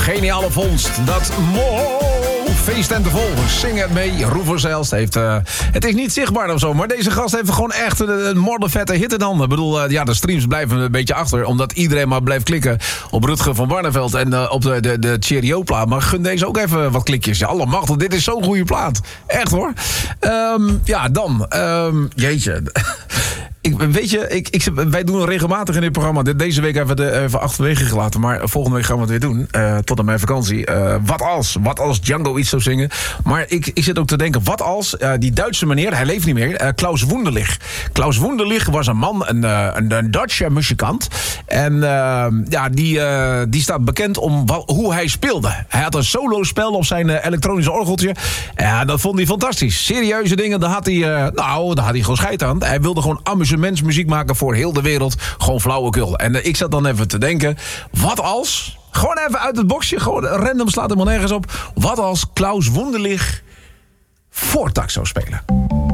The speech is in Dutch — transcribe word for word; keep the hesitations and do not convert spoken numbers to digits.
geniale vondst. Dat mo feest en te volgen. Zing het mee. Roever zelfs heeft... Uh, het is niet zichtbaar of zo, maar deze gast heeft gewoon echt een, een moddervette hit in handen. Ik bedoel, uh, ja, de streams blijven een beetje achter, omdat iedereen maar blijft klikken op Rutger van Barneveld en uh, op de, de, de Cheerio-plaat. Maar gun deze ook even wat klikjes. Ja, allemachtig, dit is zo'n goede plaat. Echt hoor. Um, ja, dan. Um, jeetje. Ik, weet je, ik, ik, wij doen regelmatig in dit programma. Deze week hebben we het even achterwege gelaten. Maar volgende week gaan we het weer doen. Uh, tot aan mijn vakantie. Uh, wat als? Wat als Django iets zou zingen? Maar ik, ik zit ook te denken. Wat als uh, die Duitse meneer, hij leeft niet meer. Uh, Klaus Wunderlich. Klaus Wunderlich was een man, een, uh, een, een Duitse muzikant. En uh, ja, die, uh, die staat bekend om wat, hoe hij speelde. Hij had een solospel op zijn uh, elektronische orgeltje. Ja, dat vond hij fantastisch. Serieuze dingen, daar had hij, uh, nou, daar had hij gewoon scheid aan. Hij wilde gewoon amusement muziek maken voor heel de wereld. Gewoon flauwekul. En uh, ik zat dan even te denken, wat als... Gewoon even uit het boxje, gewoon random, slaat helemaal nergens op. Wat als Klaus Wunderlich voortak zou spelen?